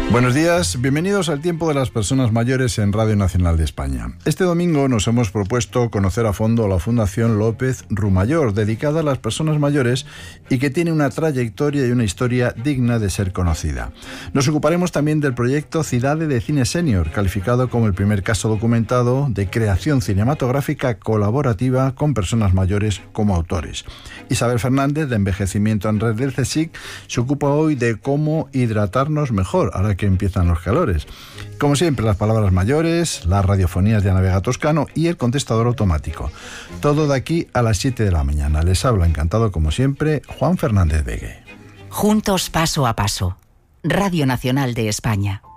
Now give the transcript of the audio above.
Buenos días, bienvenidos al Tiempo de las Personas Mayores en Radio Nacional de España. Este domingo nos hemos propuesto conocer a fondo la Fundación López Rumayor, dedicada a las personas mayores y que tiene una trayectoria y una historia digna de ser conocida. Nos ocuparemos también del proyecto Cidade de Cine Senior, calificado como el primer caso documentado de creación cinematográfica colaborativa con personas mayores como autores. Isabel Fernández, de Envejecimiento en Red del CSIC, se ocupa hoy de cómo hidratarnos mejor, ahora que empiezan los calores. Como siempre, las palabras mayores, las radiofonías de Ana Vega Toscano y el contestador automático. Todo de aquí a las 7 de la mañana. Les habla, encantado como siempre, Juan Fernández Vegue. Juntos paso a paso. Radio Nacional de España.